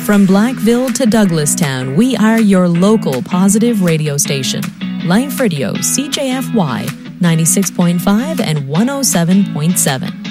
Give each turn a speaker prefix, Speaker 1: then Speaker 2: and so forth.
Speaker 1: From Blackville to Douglastown, we are your local positive radio station. Life Radio, CJFY 96.5 and 107.7.